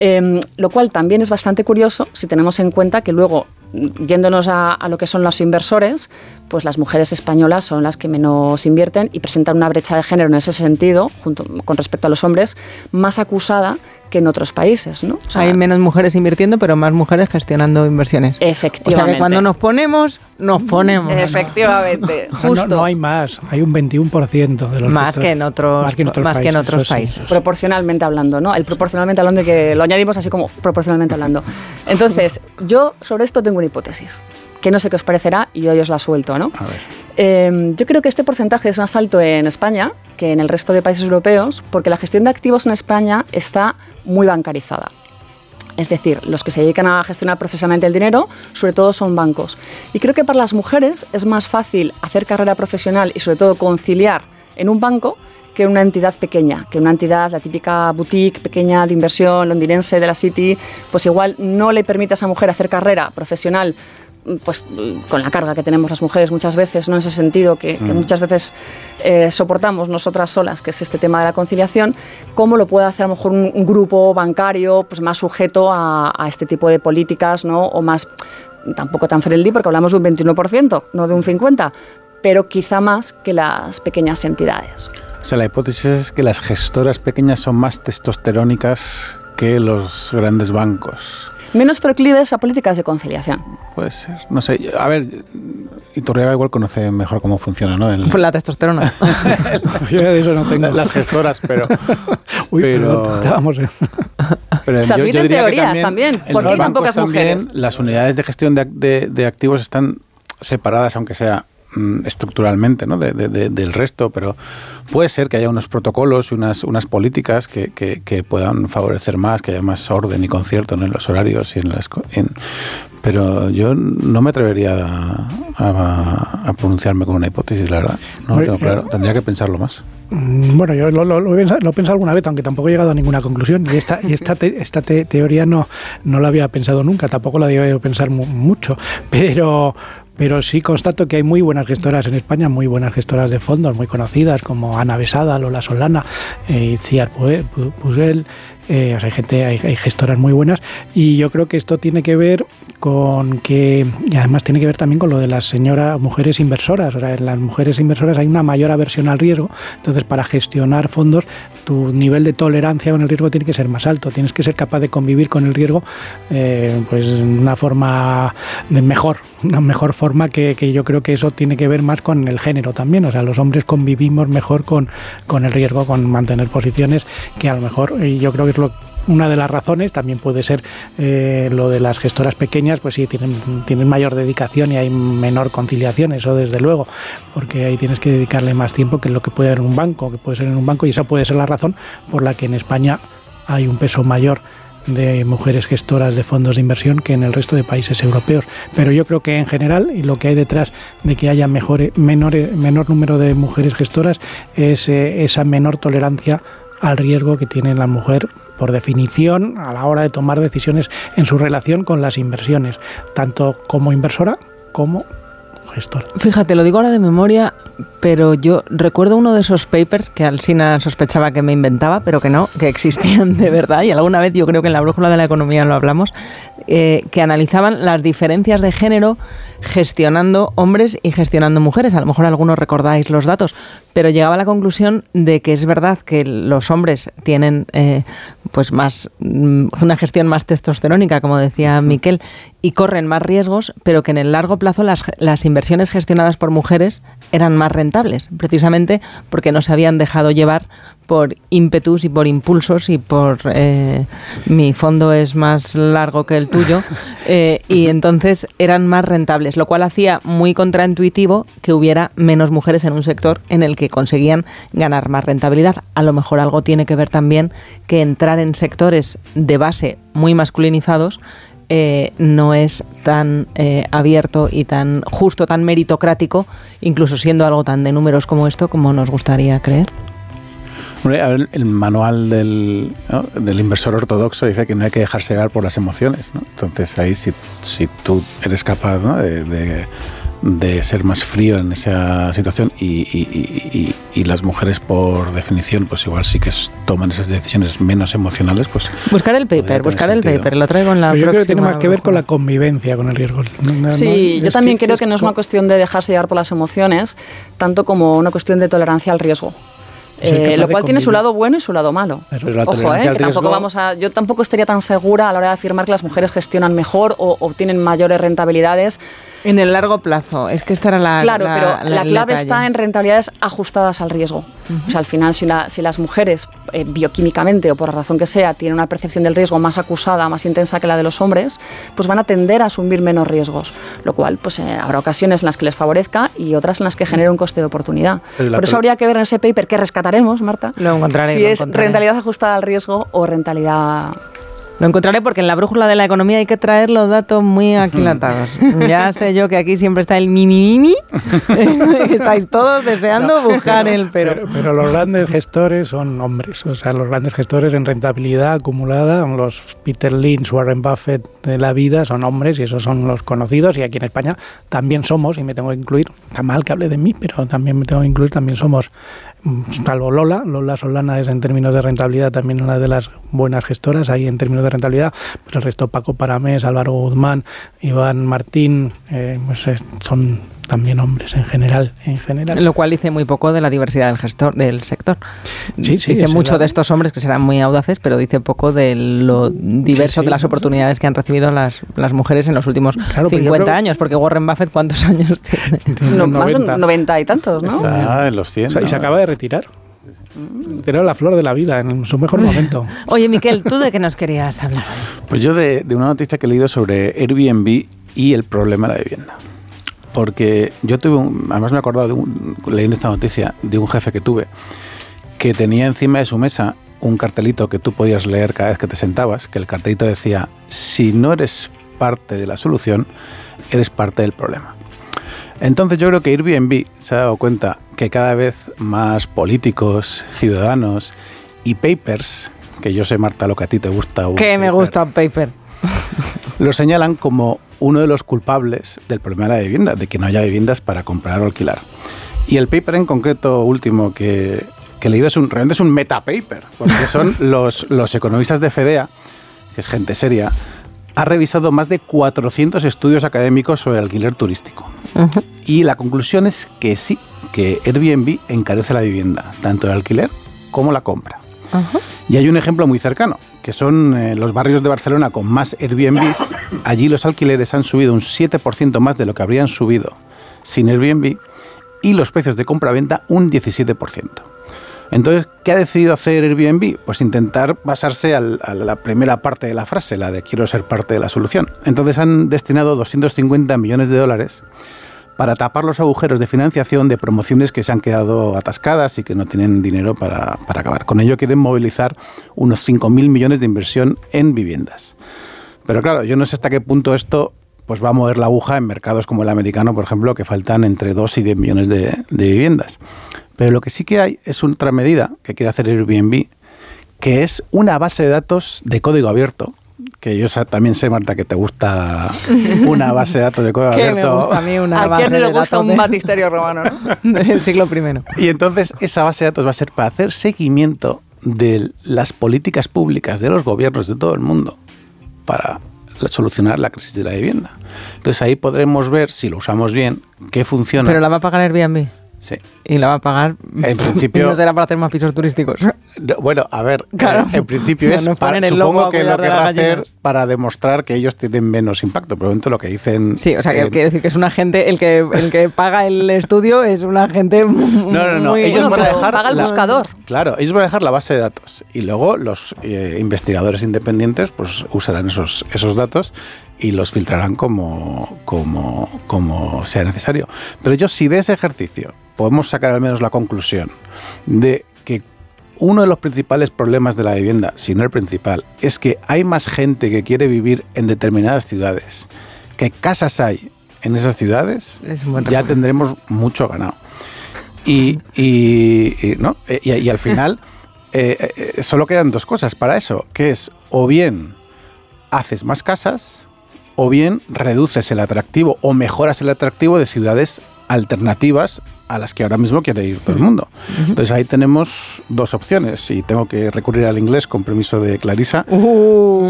Lo cual también es bastante curioso si tenemos en cuenta que luego, yéndonos a lo que son los inversores, pues las mujeres españolas son las que menos invierten y presentan una brecha de género en ese sentido, con respecto a los hombres, más acusada que en otros países, ¿no? O sea, hay menos mujeres invirtiendo, pero más mujeres gestionando inversiones. Efectivamente. O sea, que cuando nos ponemos. Efectivamente, justo. No hay más, hay un 21% de los más que en otros países. Proporcionalmente hablando, ¿no? El proporcionalmente hablando, que lo añadimos así como proporcionalmente hablando. Entonces, yo sobre esto tengo una hipótesis, que no sé qué os parecerá y hoy os la suelto, ¿no? A ver. Yo creo que este porcentaje es más alto en España que en el resto de países europeos, porque la gestión de activos en España está muy bancarizada. Es decir, los que se dedican a gestionar profesionalmente el dinero, sobre todo son bancos. Y creo que para las mujeres es más fácil hacer carrera profesional y sobre todo conciliar en un banco que en una entidad pequeña, que una entidad, la típica boutique pequeña de inversión londinense de la City, pues igual no le permite a esa mujer hacer carrera profesional, pues con la carga que tenemos las mujeres muchas veces, no en ese sentido que muchas veces soportamos nosotras solas, que es este tema de la conciliación, cómo lo puede hacer a lo mejor un grupo bancario pues más sujeto a este tipo de políticas, ¿no? O más, tampoco tan friendly, porque hablamos de un 21%, no de un 50%, pero quizá más que las pequeñas entidades. O sea, la hipótesis es que las gestoras pequeñas son más testosterónicas que los grandes bancos. Menos proclives a políticas de conciliación. Puede ser, no sé. A ver, Iturriaga igual conoce mejor cómo funciona, ¿no? Pues la testosterona. Yo de eso no tengo. Las gestoras, pero... Uy, pero estábamos... Pero se admiten teorías también. ¿Por qué tan pocas mujeres? Las unidades de gestión de activos están separadas, aunque sea estructuralmente, ¿no? del resto, pero puede ser que haya unos protocolos y unas políticas que puedan favorecer más, que haya más orden y concierto, ¿no? En los horarios y pero yo no me atrevería a pronunciarme con una hipótesis, la verdad. No lo tengo claro. Tendría que pensarlo más. Bueno, yo lo he pensado alguna vez, aunque tampoco he llegado a ninguna conclusión. Y esta teoría no la había pensado nunca, tampoco la había pensar mucho, pero sí constato que hay muy buenas gestoras en España, muy buenas gestoras de fondos, muy conocidas, como Ana Besada, Lola Solana, Itziar Pusel. Hay gestoras muy buenas, y yo creo que esto tiene que ver y además tiene que ver también con lo de las mujeres inversoras. O sea, en las mujeres inversoras hay una mayor aversión al riesgo, entonces para gestionar fondos tu nivel de tolerancia con el riesgo tiene que ser más alto, tienes que ser capaz de convivir con el riesgo pues de una forma una mejor forma, que yo creo que eso tiene que ver más con el género también. O sea, los hombres convivimos mejor con el riesgo, con mantener posiciones, que a lo mejor, y yo creo que es una de las razones. También puede ser lo de las gestoras pequeñas, pues sí, tienen mayor dedicación y hay menor conciliación, eso desde luego, porque ahí tienes que dedicarle más tiempo que lo que puede haber en un banco, y esa puede ser la razón por la que en España hay un peso mayor de mujeres gestoras de fondos de inversión que en el resto de países europeos. Pero yo creo que en general, y lo que hay detrás de que haya menor número de mujeres gestoras, es esa menor tolerancia al riesgo que tiene la mujer, por definición, a la hora de tomar decisiones en su relación con las inversiones, tanto como inversora como gestora. Fíjate, lo digo ahora de memoria, pero yo recuerdo uno de esos papers que Alsina sospechaba que me inventaba, pero que no, que existían de verdad, y alguna vez yo creo que en la Brújula de la Economía lo hablamos, que analizaban las diferencias de género gestionando hombres y gestionando mujeres. A lo mejor algunos recordáis los datos, pero llegaba a la conclusión de que es verdad que los hombres tienen pues más una gestión más testosterónica, como decía Miquel, y corren más riesgos, pero que en el largo plazo las inversiones gestionadas por mujeres eran más rentables, precisamente porque no se habían dejado llevar por ímpetus y por impulsos y por mi fondo es más largo que el tuyo, y entonces eran más rentables, lo cual hacía muy contraintuitivo que hubiera menos mujeres en un sector en el que conseguían ganar más rentabilidad. A lo mejor algo tiene que ver también que entrar en sectores de base muy masculinizados no es tan abierto y tan justo, tan meritocrático, incluso siendo algo tan de números como esto, como nos gustaría creer. A ver, el manual del inversor ortodoxo dice que no hay que dejarse llevar por las emociones, ¿no? Entonces ahí si tú eres capaz, ¿no? de de ser más frío en esa situación y las mujeres por definición pues igual sí que toman esas decisiones menos emocionales, pues buscar el paper, lo traigo en la próxima. Yo creo que tiene más que ver con la convivencia con el riesgo. Sí, yo también creo que no es una cuestión de dejarse llevar por las emociones, tanto como una cuestión de tolerancia al riesgo. Lo cual tiene su lado bueno y su lado malo. Ojo, que tampoco yo tampoco estaría tan segura a la hora de afirmar que las mujeres gestionan mejor o obtienen mayores rentabilidades. En el largo plazo, es que esta era la Claro, pero la clave está en rentabilidades ajustadas al riesgo. O sea, al final, si las mujeres bioquímicamente o por la razón que sea tienen una percepción del riesgo más acusada, más intensa que la de los hombres, pues van a tender a asumir menos riesgos, lo cual pues habrá ocasiones en las que les favorezca y otras en las que genere un coste de oportunidad. Por eso habría que ver en ese paper que rescataremos, Marta, lo encontraré, si es rentabilidad ajustada al riesgo o rentabilidad... Lo encontraré porque en la brújula de la economía hay que traer los datos muy aquilatados. Ya sé yo que aquí siempre está el mimi, que estáis todos deseando buscar el pero. Pero los grandes gestores son hombres, o sea, los grandes gestores en rentabilidad acumulada, los Peter Lynch, Warren Buffett de la vida son hombres y esos son los conocidos y aquí en España también somos, y me tengo que incluir, está mal que hable de mí, pero también me tengo que incluir, también somos, salvo Lola Solana es en términos de rentabilidad también una de las buenas gestoras ahí en términos de rentabilidad, pues el resto Paco Paramés, Álvaro Guzmán, Iván Martín, pues son también hombres en general. Lo cual dice muy poco de la diversidad del sector. Sí, dice mucho de estos hombres que serán muy audaces, pero dice poco de lo diverso de las oportunidades que han recibido las mujeres en los últimos 50 años, porque Warren Buffett, ¿cuántos años tiene? Más de 90 y tantos, ¿no? Está en los 100. O sea, y se acaba de retirar. Era la flor de la vida, en su mejor momento. Oye, Miquel, ¿tú de qué nos querías hablar? Pues yo de una noticia que he leído sobre Airbnb y el problema de la vivienda. Porque yo además me he acordado leyendo esta noticia, de un jefe que tuve, que tenía encima de su mesa un cartelito que tú podías leer cada vez que te sentabas, que el cartelito decía, si no eres parte de la solución, eres parte del problema. Entonces yo creo que Airbnb se ha dado cuenta que cada vez más políticos, ciudadanos y papers, que yo sé, Marta, lo que a ti te gusta. Que me gusta un paper. Lo señalan como uno de los culpables del problema de la vivienda, de que no haya viviendas para comprar o alquilar. Y el paper en concreto último que he leído realmente es un metapaper, porque son los economistas de FEDEA, que es gente seria, ha revisado más de 400 estudios académicos sobre el alquiler turístico. Uh-huh. Y la conclusión es que sí, que Airbnb encarece la vivienda, tanto el alquiler como la compra. Uh-huh. Y hay un ejemplo muy cercano, que son los barrios de Barcelona con más Airbnbs. Allí los alquileres han subido un 7% más de lo que habrían subido sin Airbnb y los precios de compra-venta un 17%. Entonces, ¿qué ha decidido hacer Airbnb? Pues intentar basarse a la primera parte de la frase, la de quiero ser parte de la solución. Entonces han destinado 250 millones de dólares para tapar los agujeros de financiación de promociones que se han quedado atascadas y que no tienen dinero para acabar. Con ello quieren movilizar unos 5.000 millones de inversión en viviendas. Pero claro, yo no sé hasta qué punto esto pues va a mover la aguja en mercados como el americano, por ejemplo, que faltan entre 2 y 10 millones de viviendas. Pero lo que sí que hay es otra medida que quiere hacer Airbnb, que es una base de datos de código abierto, que yo también sé, Marta, que te gusta una base de datos de código abierto. Me gusta a mí una base de datos. ¿A quién le gusta un batisterio romano, no? Del siglo I. Y entonces esa base de datos va a ser para hacer seguimiento de las políticas públicas de los gobiernos de todo el mundo para solucionar la crisis de la vivienda. Entonces ahí podremos ver, si lo usamos bien, qué funciona. ¿Pero la va a pagar Airbnb? Sí. Y la va a pagar. En principio. No será para hacer más pisos turísticos. No, bueno, a ver, claro. En principio es para, supongo que lo querrá hacer para demostrar que ellos tienen menos impacto. Pero lo que dicen. Sí, o sea, que quiere decir que es un agente, el que paga el estudio es un agente. No. Ellos van a dejar. Paga el buscador. Claro, ellos van a dejar la base de datos. Y luego los investigadores independientes pues usarán esos datos y los filtrarán como sea necesario. Pero yo, si de ese ejercicio podemos sacar al menos la conclusión de que uno de los principales problemas de la vivienda, si no el principal, es que hay más gente que quiere vivir en determinadas ciudades, que casas hay en esas ciudades, ya tendremos mucho ganado. Y al final solo quedan dos cosas para eso, que es o bien haces más casas o bien reduces el atractivo o mejoras el atractivo de ciudades alternativas a las que ahora mismo quiere ir todo el mundo. Entonces ahí tenemos dos opciones y tengo que recurrir al inglés con permiso de Clarisa.